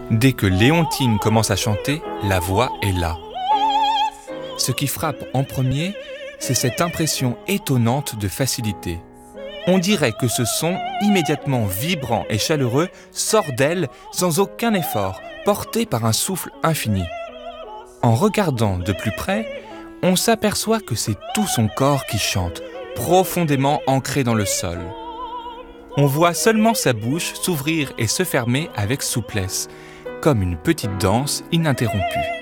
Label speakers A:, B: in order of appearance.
A: Dès que Léontine commence à chanter, la voix est là. Ce qui frappe en premier, c'est cette impression étonnante de facilité. On dirait que ce son, immédiatement vibrant et chaleureux, sort d'elle sans aucun effort, porté par un souffle infini. En regardant de plus près, on s'aperçoit que c'est tout son corps qui chante, profondément ancré dans le sol. On voit seulement sa bouche s'ouvrir et se fermer avec souplesse, comme une petite danse ininterrompue.